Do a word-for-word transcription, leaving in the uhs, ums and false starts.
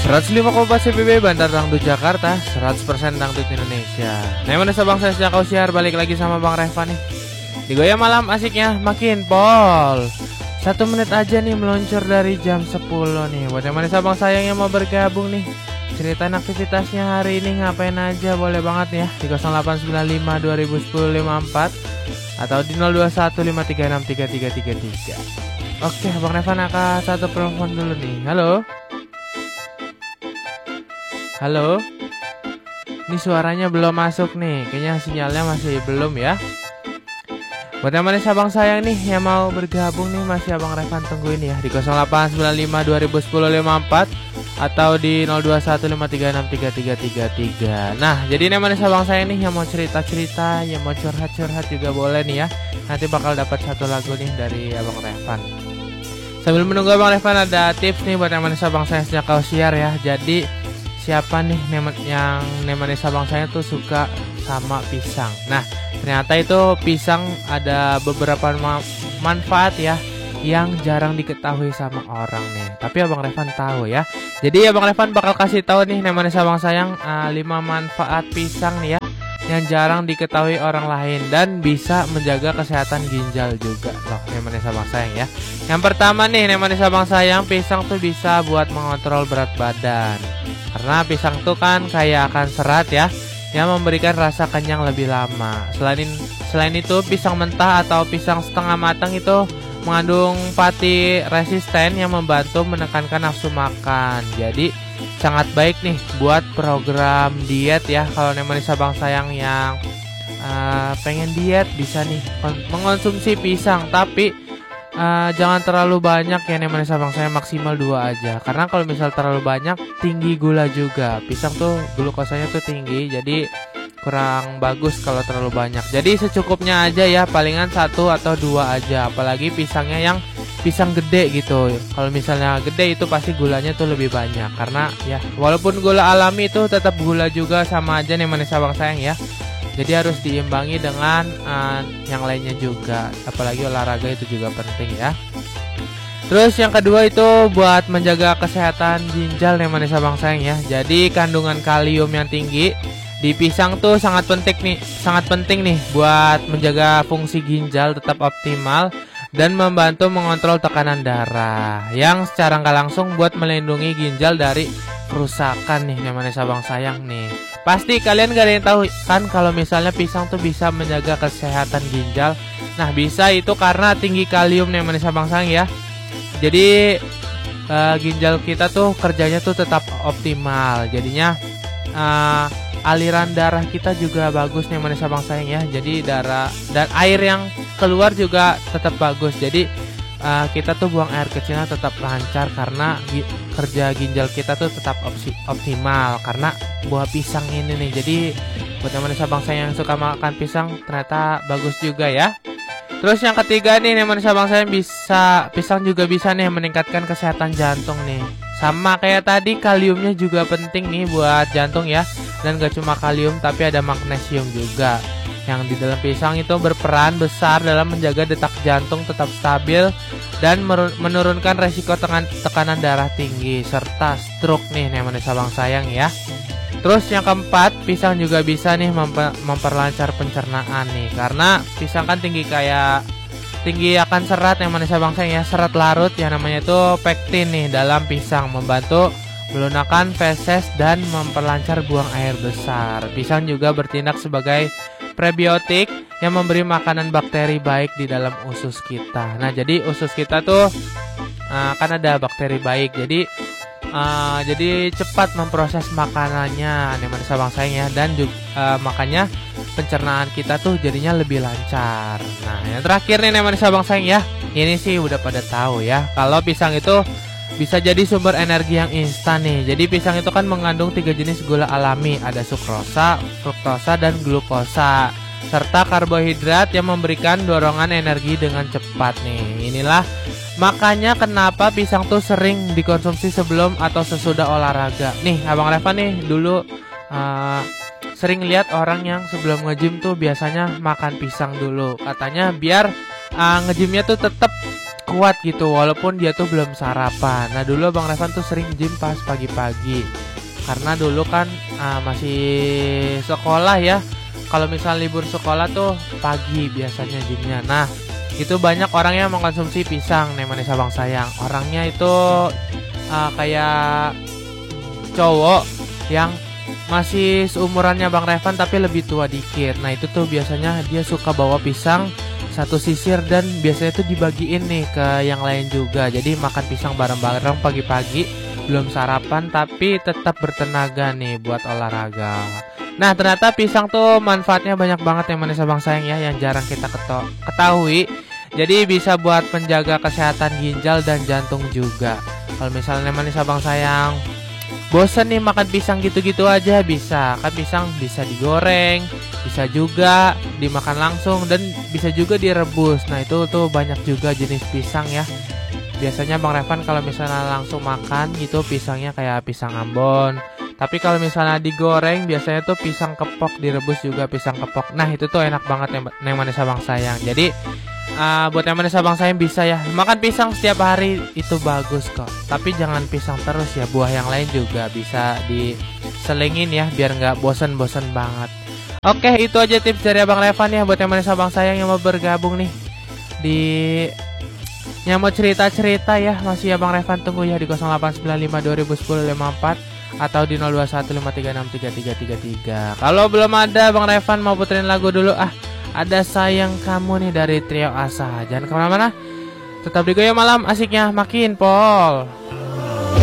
seratus lima koma empat C P B Bandar Dangdut Jakarta, seratus persen Dangdut Indonesia. Nah, mana sabang saya sejak kau siar, balik lagi sama Bang Reva nih. Di Goya Malam asiknya makin pol. Satu menit aja nih meluncur dari jam sepuluh nih. Buat yang mana sabang sayang yang mau bergabung nih, ceritain aktivitasnya hari ini ngapain aja, boleh banget ya di nol delapan sembilan lima dua nol satu nol lima empat atau di nol dua satu lima tiga enam tiga tiga tiga tiga. Oke, Bang Reva naka satu telepon dulu nih. Halo. Halo. Ini suaranya belum masuk nih. Kayaknya sinyalnya masih belum ya. Buat yang mana sabang sayang nih yang mau bergabung nih, masih Abang Revan tungguin ya di nol delapan sembilan lima dua nol satu nol lima empat atau di nol dua satu lima tiga enam tiga tiga tiga tiga. Nah, jadi ini mana sabang sayang nih yang mau cerita-cerita, yang mau curhat-curhat juga boleh nih ya. Nanti bakal dapat satu lagu nih dari Abang Revan. Sambil menunggu Abang Revan, ada tips nih buat yang mana sabang sayang sejak kau siar ya. Jadi siapa nih yang nemani sabang saya tuh suka sama pisang. Nah, ternyata itu pisang ada beberapa ma- manfaat ya yang jarang diketahui sama orang nih. Tapi Abang Revan tahu ya. Jadi Abang Revan bakal kasih tahu nih nemani sabang sayang uh, lima manfaat pisang nih ya yang jarang diketahui orang lain dan bisa menjaga kesehatan ginjal juga loh nemani sabang sayang ya. Yang pertama nih nemani sabang sayang, pisang tuh bisa buat mengontrol berat badan. Karena pisang tuh kan kaya akan serat ya, yang memberikan rasa kenyang lebih lama. Selain selain itu, pisang mentah atau pisang setengah matang itu mengandung fatty resisten yang membantu menekankan nafsu makan. Jadi sangat baik nih buat program diet ya. Kalau nemani sabang sayang yang uh, pengen diet bisa nih mengonsumsi pisang, tapi Uh, jangan terlalu banyak ya nemani sabang saya, maksimal dua aja. Karena kalau misal terlalu banyak tinggi gula juga. Pisang tuh glukosanya tuh tinggi, jadi kurang bagus kalau terlalu banyak. Jadi secukupnya aja ya, palingan satu atau dua aja. Apalagi pisangnya yang pisang gede gitu. Kalau misalnya gede itu pasti gulanya tuh lebih banyak. Karena ya walaupun gula alami itu tetap gula juga, sama aja nemani sabang sayang ya. Jadi harus diimbangi dengan uh, yang lainnya juga. Apalagi olahraga itu juga penting ya. Terus yang kedua itu buat menjaga kesehatan ginjal nemani sabang sayang ya. Jadi kandungan kalium yang tinggi di pisang tuh sangat penting nih, sangat penting nih buat menjaga fungsi ginjal tetap optimal dan membantu mengontrol tekanan darah, yang secara nggak langsung buat melindungi ginjal dari kerusakan nih nemani sabang sayang nih. Pasti kalian gak ada yang tahu kan kalau misalnya pisang tuh bisa menjaga kesehatan ginjal. Nah, bisa itu karena tinggi kalium nemani sabang sayang ya. Jadi uh, ginjal kita tuh kerjanya tuh tetap optimal. Jadinya uh, aliran darah kita juga bagus nemani sabang sayang ya. Jadi darah dan air yang keluar juga tetap bagus. Jadi uh, kita tuh buang air kecilnya tetap lancar karena gi- kerja ginjal kita tuh tetap opsi- optimal karena buah pisang ini nih. Jadi buat teman sabang sayang yang suka makan pisang ternyata bagus juga ya. Terus yang ketiga nih teman sabang sayang, bisa pisang juga bisa nih meningkatkan kesehatan jantung nih. Sama kayak tadi, kaliumnya juga penting nih buat jantung ya. Dan gak cuma kalium tapi ada magnesium juga yang di dalam pisang itu berperan besar dalam menjaga detak jantung tetap stabil dan menurunkan resiko tekanan darah tinggi serta stroke nih nemani sabang sayang ya. Terus yang keempat, pisang juga bisa nih memper, memperlancar pencernaan nih. Karena pisang kan tinggi kayak tinggi akan serat nemani sabang sayang ya, serat larut yang namanya itu pektin nih dalam pisang, membantu melunakkan feses dan memperlancar buang air besar. Pisang juga bertindak sebagai prebiotik yang memberi makanan bakteri baik di dalam usus kita. Nah, jadi usus kita tuh uh, kan ada bakteri baik. Jadi uh, jadi cepat memproses makanannya nemani sabang sayang ya, dan juga uh, makanya pencernaan kita tuh jadinya lebih lancar. Nah, yang terakhir nih nemani sabang sayang ya. Ini sih udah pada tahu ya kalau pisang itu bisa jadi sumber energi yang instan nih. Jadi pisang itu kan mengandung tiga jenis gula alami, ada sukrosa, fruktosa, dan glukosa, serta karbohidrat yang memberikan dorongan energi dengan cepat nih. Inilah makanya kenapa pisang tuh sering dikonsumsi sebelum atau sesudah olahraga. Nih, Abang Reva nih dulu uh, sering lihat orang yang sebelum nge-gym tuh biasanya makan pisang dulu. Katanya biar uh, nge-gymnya tuh tetap kuat gitu walaupun dia tuh belum sarapan. Nah dulu Bang Revan tuh sering gym pas pagi-pagi karena dulu kan uh, masih sekolah ya. Kalau misal libur sekolah tuh pagi biasanya gymnya. Nah itu banyak orang yang mengkonsumsi pisang nih manis abang sayang. Orangnya itu uh, kayak cowok yang masih seumurannya Bang Revan tapi lebih tua dikit. Nah itu tuh biasanya dia suka bawa pisang satu sisir dan biasanya tuh dibagiin nih ke yang lain juga. Jadi makan pisang bareng-bareng pagi-pagi, belum sarapan tapi tetap bertenaga nih buat olahraga. Nah ternyata pisang tuh manfaatnya banyak banget yang manis abang sayang ya, yang jarang kita ketahui. Jadi bisa buat penjaga kesehatan ginjal dan jantung juga. Kalau misalnya manis abang sayang bosen nih makan pisang gitu-gitu aja, bisa kan pisang bisa digoreng, bisa juga dimakan langsung dan bisa juga direbus. Nah itu tuh banyak juga jenis pisang ya. Biasanya Bang Revan kalau misalnya langsung makan gitu pisangnya kayak pisang Ambon. Tapi kalau misalnya digoreng biasanya tuh pisang kepok, direbus juga pisang kepok. Nah itu tuh enak banget yang manis abang sayang. Jadi uh, buat yang manis abang sayang bisa ya makan pisang setiap hari, itu bagus kok. Tapi jangan pisang terus ya, buah yang lain juga bisa diselingin ya biar nggak bosan-bosan banget. Oke itu aja tips dari abang Revan ya buat yang manis abang sayang yang mau bergabung nih di yang mau cerita-cerita ya. Masih abang Revan tunggu ya di nol delapan sembilan lima dua nol satu nol lima empat atau di nol dua satu lima tiga enam tiga tiga tiga tiga. Kalau belum ada Bang Revan mau puterin lagu dulu. Ah ada Sayang Kamu nih dari Trio Asa. Jangan kemana-mana, tetap di Goyang Malam, asiknya makin pol.